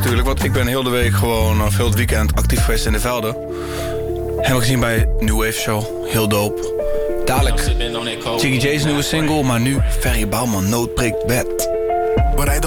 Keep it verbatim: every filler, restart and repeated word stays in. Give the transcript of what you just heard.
natuurlijk, want ik ben heel de week gewoon... Uh, veel het weekend actief geweest in de velden. Hebben we gezien bij New Wave Show. Heel dope. Dadelijk Jiggy J's nieuwe single, maar nu Ferry Bouwman, Nood breekt bed.